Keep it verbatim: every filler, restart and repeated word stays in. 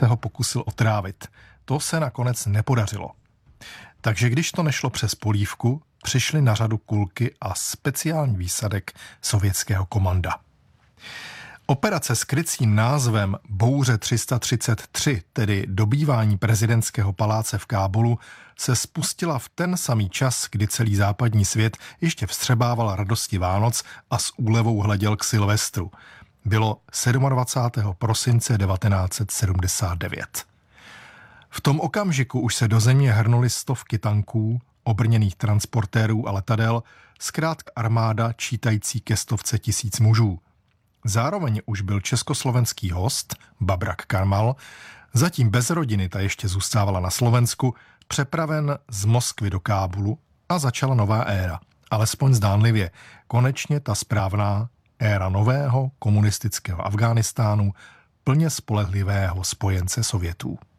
ho pokusil otrávit. To se nakonec nepodařilo. Takže když to nešlo přes polívku, přišly na řadu kulky a speciální výsadek sovětského komanda. Operace s krycím názvem Bouře tři sta třicet tři, tedy dobývání prezidentského paláce v Kábulu, se spustila v ten samý čas, kdy celý západní svět ještě vstřebával radosti Vánoc a s úlevou hleděl k Silvestru. Bylo dvacátého sedmého prosince devatenáct set sedmdesát devět. V tom okamžiku už se do země hrnuly stovky tanků, obrněných transportérů a letadel, zkrátka armáda čítající ke stovce tisíc mužů. Zároveň už byl československý host, Babrak Karmal, zatím bez rodiny, ta ještě zůstávala na Slovensku, přepraven z Moskvy do Kábulu a začala nová éra. Alespoň zdánlivě, konečně ta správná éra nového komunistického Afghánistánu, plně spolehlivého spojence Sovětů.